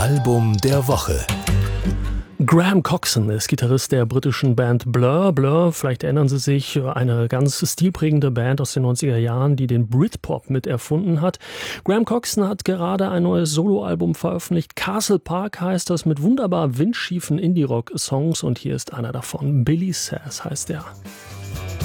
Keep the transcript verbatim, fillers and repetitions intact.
Album der Woche. Graham Coxon ist Gitarrist der britischen Band Blur. Blur, vielleicht erinnern Sie sich, eine ganz stilprägende Band aus den neunziger Jahren, die den Britpop mit erfunden hat. Graham Coxon hat gerade ein neues Soloalbum veröffentlicht. Castle Park heißt das, mit wunderbar windschiefen Indie-Rock-Songs, und hier ist einer davon. Billy Says heißt er.